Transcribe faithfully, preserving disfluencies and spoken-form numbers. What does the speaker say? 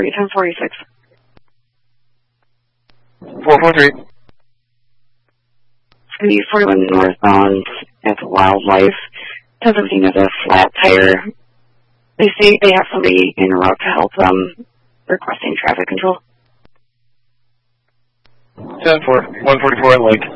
ten forty-six. four four three. It's going to be forty-one northbound at the Wildlife. Tells everything has a flat tire. They say they have somebody en route to help them, requesting traffic control. ten four, one forty-four at Lake.